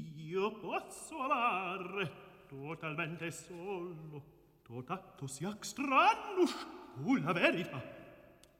io posso amare totalmente solo, totato sia stranus, la verità.